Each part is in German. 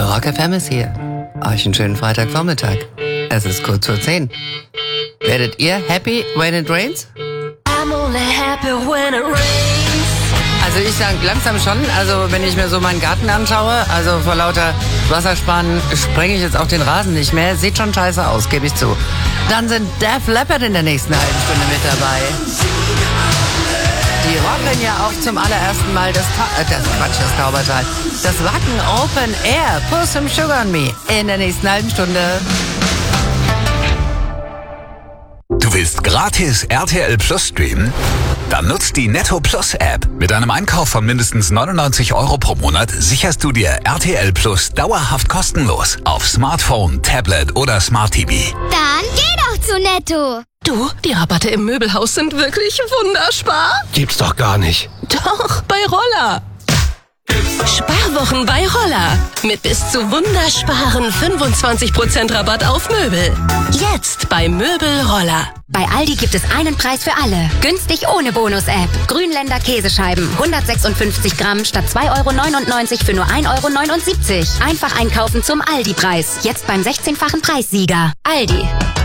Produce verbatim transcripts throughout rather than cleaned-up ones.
Rock F M ist hier. Euch einen schönen Freitagvormittag. Es ist kurz vor zehn. Werdet ihr happy when it rains? I'm only happy when it rains. Also ich sage langsam schon, also wenn ich mir so meinen Garten anschaue, also vor lauter Wassersparen sprenge ich jetzt auch den Rasen nicht mehr. Sieht schon scheiße aus, gebe ich zu. Dann sind Def Leppard in der nächsten halben Stunde mit dabei. Die rocken ja auch zum allerersten Mal das, Ta- äh, das Quatsch, das Taubertal. Das Wacken Open Air, Put Some Sugar on Me, in der nächsten halben Stunde. Du willst gratis R T L Plus streamen? Dann nutzt die Netto Plus App. Mit einem Einkauf von mindestens neunundneunzig Euro pro Monat sicherst du dir R T L Plus dauerhaft kostenlos auf Smartphone, Tablet oder Smart T V. Dann geh doch zu Netto. Du, die Rabatte im Möbelhaus sind wirklich wunderspar. Gibt's doch gar nicht. Doch, bei Roller. Sparwochen bei Roller. Mit bis zu wundersparen fünfundzwanzig Prozent Rabatt auf Möbel. Jetzt bei Möbel Roller. Bei Aldi gibt es einen Preis für alle. Günstig ohne Bonus-App. Grünländer Käsescheiben. hundertsechsundfünfzig Gramm statt zwei Euro neunundneunzig für nur ein Euro neunundsiebzig. Einfach einkaufen zum Aldi-Preis. Jetzt beim sechzehnfachen Preissieger. Aldi.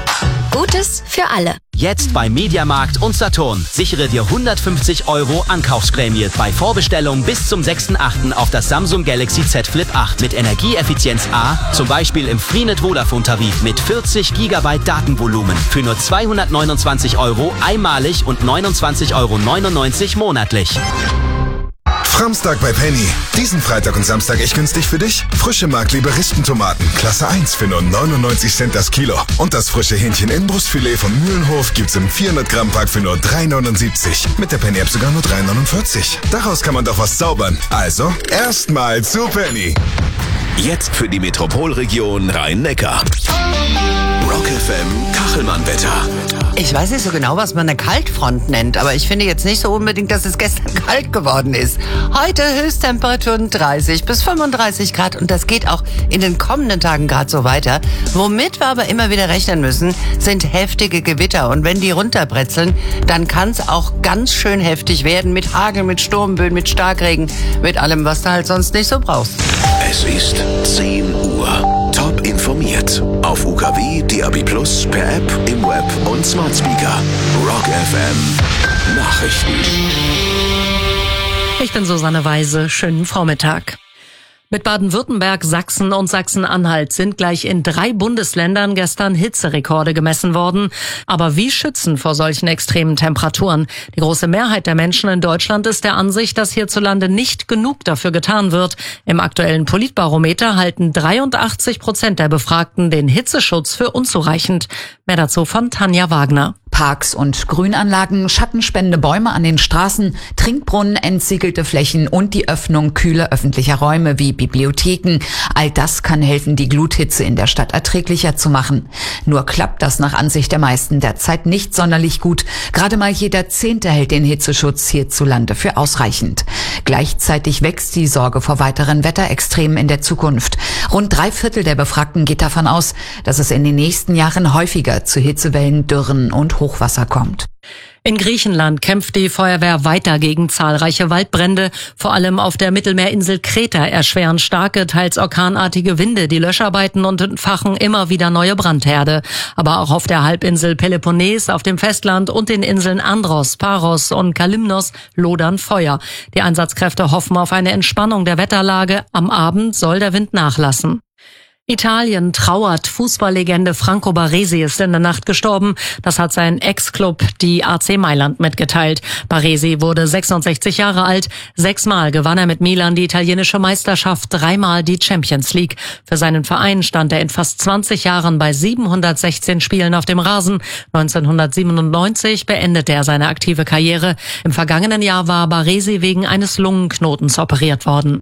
Gutes für alle. Jetzt bei Mediamarkt und Saturn. Sichere dir hundertfünfzig Euro Ankaufsprämie bei Vorbestellung bis zum sechsten achten auf das Samsung Galaxy Z Flip acht mit Energieeffizienz A, zum Beispiel im Freenet Vodafone Tarif mit vierzig Gigabyte Datenvolumen für nur zweihundertneunundzwanzig Euro einmalig und neunundzwanzig Euro neunundneunzig monatlich. Framstag bei Penny. Diesen Freitag und Samstag echt günstig für dich. Frische Markliebe Ristentomaten, Klasse eins für nur neunundneunzig Cent das Kilo. Und das frische Hähnchen Inbrustfilet von Mühlenhof gibt's im vierhundert Gramm Pack für nur drei neunundsiebzig. Mit der Penny App sogar nur drei neunundvierzig. Daraus kann man doch was zaubern. Also, erstmal zu Penny. Jetzt für die Metropolregion Rhein-Neckar. Rock F M Kachelmann-Wetter. Ich weiß nicht so genau, was man eine Kaltfront nennt, aber ich finde jetzt nicht so unbedingt, dass es gestern kalt geworden ist. Heute Höchsttemperaturen dreißig bis fünfunddreißig Grad und das geht auch in den kommenden Tagen gerade so weiter. Womit wir aber immer wieder rechnen müssen, sind heftige Gewitter und wenn die runterbrezeln, dann kann es auch ganz schön heftig werden mit Hagel, mit Sturmböen, mit Starkregen, mit allem, was du halt sonst nicht so brauchst. Es ist zehn Uhr. Top informiert. Auf U K W, D A B Plus, per App, im Web und Smart Speaker. Rock F M. Nachrichten. Ich bin Susanne Weise. Schönen Vormittag. Mit Baden-Württemberg, Sachsen und Sachsen-Anhalt sind gleich in drei Bundesländern gestern Hitzerekorde gemessen worden. Aber wie schützen vor solchen extremen Temperaturen? Die große Mehrheit der Menschen in Deutschland ist der Ansicht, dass hierzulande nicht genug dafür getan wird. Im aktuellen Politbarometer halten dreiundachtzig Prozent der Befragten den Hitzeschutz für unzureichend. Mehr dazu von Tanja Wagner. Parks und Grünanlagen, schattenspendende Bäume an den Straßen, Trinkbrunnen, entsiegelte Flächen und die Öffnung kühler öffentlicher Räume wie Bibliotheken. All das kann helfen, die Gluthitze in der Stadt erträglicher zu machen. Nur klappt das nach Ansicht der meisten derzeit nicht sonderlich gut. Gerade mal jeder Zehnte hält den Hitzeschutz hierzulande für ausreichend. Gleichzeitig wächst die Sorge vor weiteren Wetterextremen in der Zukunft. Rund drei Viertel der Befragten geht davon aus, dass es in den nächsten Jahren häufiger zu Hitzewellen, Dürren und Hochwasser kommt. In Griechenland kämpft die Feuerwehr weiter gegen zahlreiche Waldbrände. Vor allem auf der Mittelmeerinsel Kreta erschweren starke, teils orkanartige Winde die Löscharbeiten und entfachen immer wieder neue Brandherde. Aber auch auf der Halbinsel Peloponnes, auf dem Festland und den Inseln Andros, Paros und Kalymnos lodern Feuer. Die Einsatzkräfte hoffen auf eine Entspannung der Wetterlage. Am Abend soll der Wind nachlassen. Italien trauert. Fußballlegende Franco Baresi ist in der Nacht gestorben. Das hat sein Ex-Club, die A C Mailand, mitgeteilt. Baresi wurde sechsundsechzig Jahre alt. Sechsmal gewann er mit Milan die italienische Meisterschaft, dreimal die Champions League. Für seinen Verein stand er in fast zwanzig Jahren bei siebenhundertsechzehn Spielen auf dem Rasen. neunzehnhundertsiebenundneunzig beendete er seine aktive Karriere. Im vergangenen Jahr war Baresi wegen eines Lungenknotens operiert worden.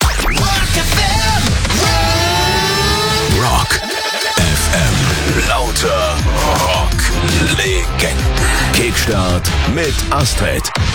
Rock F M. Lauter Rock-Legenden. Kickstart mit Astrid.